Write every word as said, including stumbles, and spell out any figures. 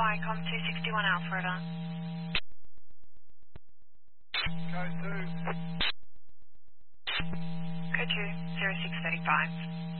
Viacom two sixty-one Alpha River. Code two. Code two, zero six three five.